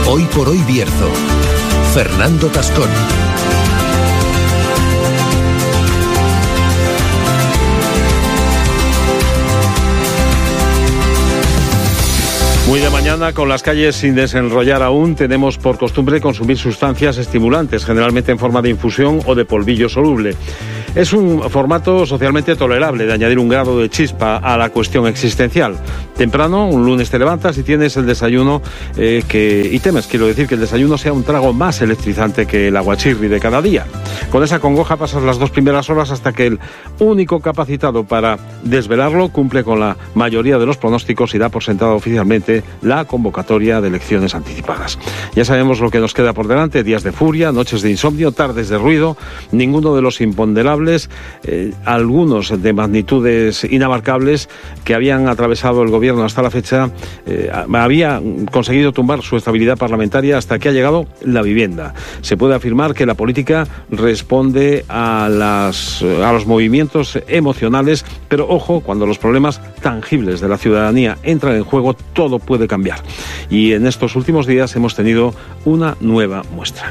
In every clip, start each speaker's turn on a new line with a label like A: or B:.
A: Hoy por hoy Bierzo. Fernando Tascón.
B: Muy de mañana, con las calles sin desenrollar aún, tenemos por costumbre consumir sustancias estimulantes, generalmente en forma de infusión o de polvillo soluble. Es un formato socialmente tolerable de añadir un grado de chispa a la cuestión existencial. Temprano, un lunes te levantas y tienes el desayuno y temes, quiero decir, que el desayuno sea un trago más electrizante que el aguachirri de cada día. Con esa congoja pasas las 2 primeras horas hasta que el único capacitado para desvelarlo cumple con la mayoría de los pronósticos y da por sentada oficialmente la convocatoria de elecciones anticipadas. Ya sabemos lo que nos queda por delante: días de furia, noches de insomnio, tardes de ruido, ninguno de los imponderables, algunos de magnitudes inabarcables que habían atravesado el gobierno hasta la fecha, había conseguido tumbar su estabilidad parlamentaria hasta que ha llegado la vivienda. Se puede afirmar que la política responde a los movimientos emocionales, pero ojo, cuando los problemas tangibles de la ciudadanía entran en juego, todo puede cambiar. Y en estos últimos días hemos tenido una nueva muestra.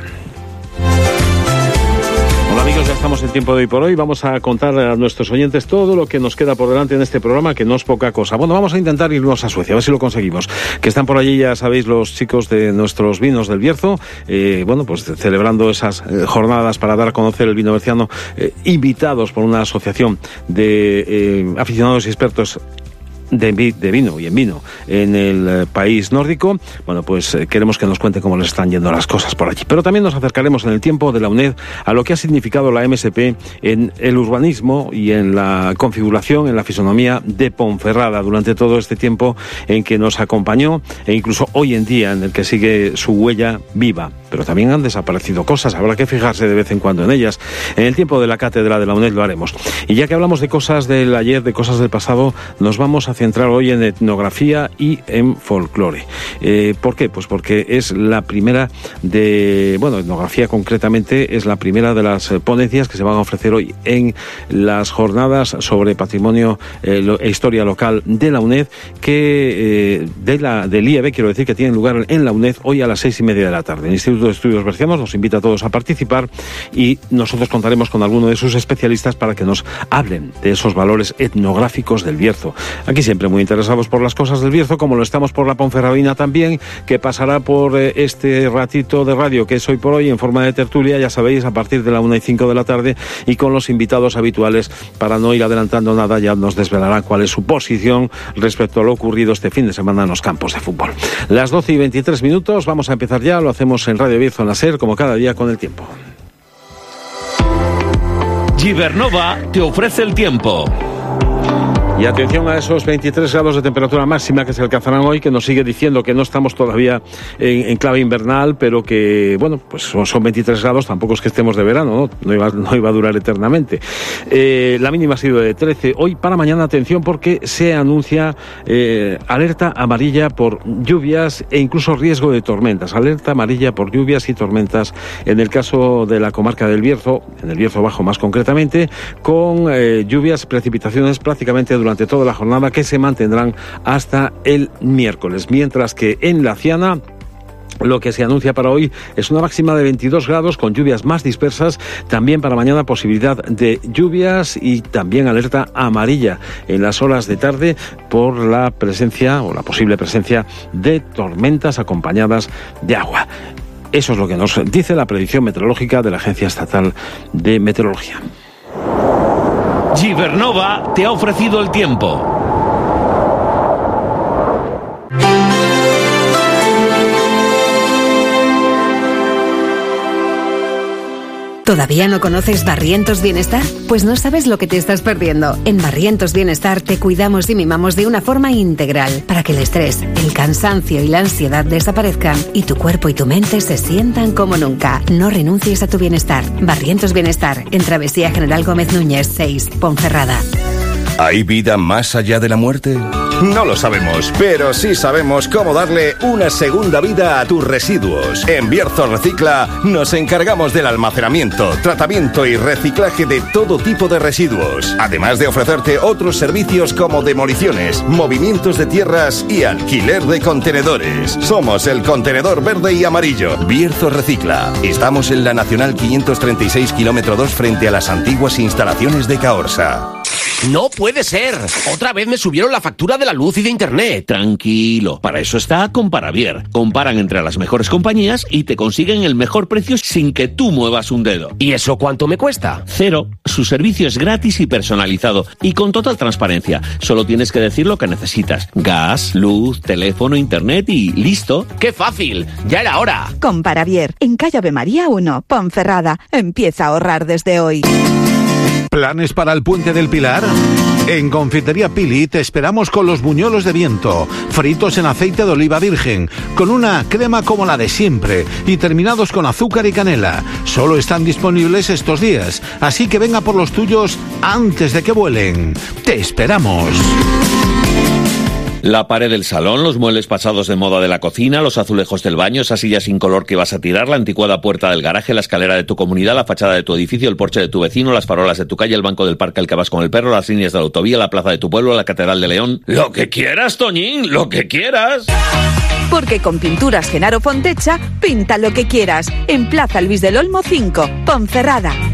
B: Hola amigos, ya estamos en tiempo de Hoy por Hoy. Vamos a contar a nuestros oyentes todo lo que nos queda por delante en este programa, que no es poca cosa. Bueno, vamos a intentar irnos a Suecia, a ver si lo conseguimos. Que están por allí, ya sabéis, los chicos de nuestros vinos del Bierzo, pues celebrando esas jornadas para dar a conocer el vino berciano, invitados por una asociación de aficionados y expertos de vino y en vino en el país nórdico. Bueno, pues queremos que nos cuente cómo les están yendo las cosas por allí. Pero también nos acercaremos en el tiempo de la UNED a lo que ha significado la MSP en el urbanismo y en la configuración, en la fisonomía de Ponferrada durante todo este tiempo en que nos acompañó, e incluso hoy en día en el que sigue su huella viva. Pero también han desaparecido cosas, habrá que fijarse de vez en cuando en ellas. En el tiempo de la cátedra de la UNED lo haremos. Y ya que hablamos de cosas del ayer, de cosas del pasado, nos vamos a centrar hoy en etnografía y en folclore. ¿Por qué? Pues porque es la primera etnografía concretamente es la primera de las ponencias que se van a ofrecer hoy en las jornadas sobre patrimonio e historia local de la UNED, del IEB, quiero decir, que tienen lugar en la UNED hoy a las 6:30 de la tarde. El Instituto de Estudios Bercianos nos invita a todos a participar y nosotros contaremos con alguno de sus especialistas para que nos hablen de esos valores etnográficos del Bierzo. Aquí siempre muy interesados por las cosas del Bierzo, como lo estamos por la Ponferradina también, que pasará por este ratito de radio que es Hoy por Hoy en forma de tertulia, ya sabéis, a partir de la 1:05 de la tarde, y con los invitados habituales. Para no ir adelantando nada, ya nos desvelará cuál es su posición respecto a lo ocurrido este fin de semana en los campos de fútbol. Las 12:23, vamos a empezar ya, lo hacemos en Radio Bierzo en la SER, como cada día, con el tiempo.
C: Gibernova te ofrece el tiempo.
B: Y atención a esos 23 grados de temperatura máxima que se alcanzarán hoy, que nos sigue diciendo que no estamos todavía en clave invernal, pero que, bueno, pues son 23 grados, tampoco es que estemos de verano, no iba a durar eternamente. La mínima ha sido de 13. Hoy para mañana, atención, porque se anuncia alerta amarilla por lluvias e incluso riesgo de tormentas. Alerta amarilla por lluvias y tormentas en el caso de la comarca del Bierzo, en el Bierzo Bajo más concretamente, con lluvias, precipitaciones prácticamente durante toda la jornada, que se mantendrán hasta el miércoles, mientras que en la Ciana lo que se anuncia para hoy es una máxima de 22 grados con lluvias más dispersas. También para mañana posibilidad de lluvias y también alerta amarilla en las horas de tarde por la presencia o la posible presencia de tormentas acompañadas de agua. Eso es lo que nos dice la predicción meteorológica de la Agencia Estatal de Meteorología.
C: Gibernova te ha ofrecido el tiempo.
D: ¿Todavía no conoces Barrientos Bienestar? Pues no sabes lo que te estás perdiendo. En Barrientos Bienestar te cuidamos y mimamos de una forma integral para que el estrés, el cansancio y la ansiedad desaparezcan y tu cuerpo y tu mente se sientan como nunca. No renuncies a tu bienestar. Barrientos Bienestar, en Travesía General Gómez Núñez 6, Ponferrada.
A: ¿Hay vida más allá de la muerte?
E: No lo sabemos, pero sí sabemos cómo darle una segunda vida a tus residuos. En Bierzo Recicla nos encargamos del almacenamiento, tratamiento y reciclaje de todo tipo de residuos, además de ofrecerte otros servicios como demoliciones, movimientos de tierras y alquiler de contenedores. Somos el contenedor verde y amarillo. Bierzo Recicla. Estamos en la Nacional 536 km 2 frente a las antiguas instalaciones de Caorsa.
F: ¡No puede ser! Otra vez me subieron la factura de la luz y de internet.
C: Tranquilo, para eso está Comparavier. Comparan entre las mejores compañías y te consiguen el mejor precio sin que tú muevas un dedo.
F: ¿Y eso cuánto me cuesta?
C: 0. Su servicio es gratis y personalizado y con total transparencia. Solo tienes que decir lo que necesitas. Gas, luz, teléfono, internet y listo.
F: ¡Qué fácil! ¡Ya era hora!
G: Comparavier, en calle Ave María 1, Ponferrada. Empieza a ahorrar desde hoy.
H: ¿Planes para el Puente del Pilar? En Confitería Pili te esperamos con los buñuelos de viento, fritos en aceite de oliva virgen, con una crema como la de siempre y terminados con azúcar y canela. Solo están disponibles estos días, así que venga por los tuyos antes de que vuelen. ¡Te esperamos!
C: La pared del salón, los muebles pasados de moda de la cocina, los azulejos del baño, esa silla sin color que vas a tirar, la anticuada puerta del garaje, la escalera de tu comunidad, la fachada de tu edificio, el porche de tu vecino, las farolas de tu calle, el banco del parque al que vas con el perro, las líneas de la autovía, la plaza de tu pueblo, la catedral de León. ¡Lo que quieras, Toñín! ¡Lo que quieras!
G: Porque con Pinturas Genaro Fontecha, pinta lo que quieras. En Plaza Luis del Olmo 5, Ponferrada.